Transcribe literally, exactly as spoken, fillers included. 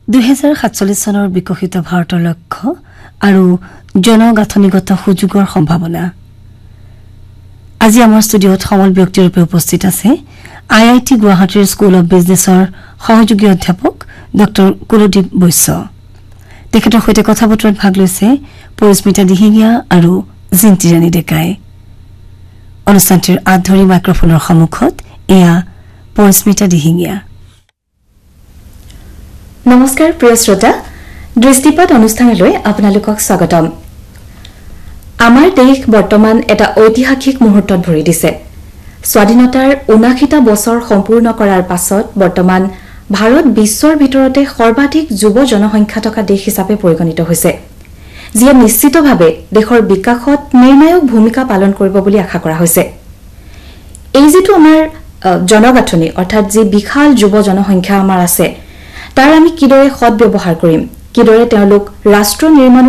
দুই হাজাৰ সাতচল্লিশ চনৰ বিকশিত ভাৰতৰ লক্ষ্য আৰু জনগাঁথনিগত সুযোগৰ সম্ভাৱনা। আজি আমাৰ ষ্টুডিঅ'ত সমল ব্যক্তিৰ ৰূপে উপস্থিত আছে আই আই টি গুৱাহাটীৰ স্কুল অৱ বিজনেছৰ সহযোগী অধ্যাপক ডক্টৰ কুলদীপ বৈশ্য। তেখেতৰ সৈতে কথা বতৰাত ভাগ লৈছে পৰিস্মিতা দিহিঙীয়া আৰু জিন্তি ৰাণী ডেকাই। অনুষ্ঠানটিৰ আঁত ধৰি মাইক্ৰফোনৰ সন্মুখত এয়া পৰিস্মিতা দিহিঙীয়া। নমস্কাৰ প্ৰিয় শ্ৰোতা, দৃষ্টিপাত অনুষ্ঠানলৈ আপোনালোকক স্বাগতম। আমাৰ দেশ বৰ্তমান এটা ঐতিহাসিক মুহূৰ্তত ভৰি দিছে। স্বাধীনতাৰ ঊনাশীটা বছৰ সম্পূৰ্ণ কৰাৰ পাছত বৰ্তমান ভাৰত বিশ্বৰ ভিতৰতে সৰ্বাধিক যুৱ জনসংখ্যা থকা দেশ হিচাপে পৰিগণিত হৈছে, যিয়ে নিশ্চিতভাৱে দেশৰ বিকাশত নিৰ্ণায়ক ভূমিকা পালন কৰিব বুলি আশা কৰা হৈছে। এই যিটো আমাৰ জনগাঁথনি অৰ্থাৎ যি বিশাল যুৱ জনসংখ্যা আমাৰ আছে, তাৰ আমি কিদৰে সৎ ব্যৱহাৰ কৰিম, কিদৰে তেওঁলোক ৰাষ্ট্ৰ নিৰ্মাণ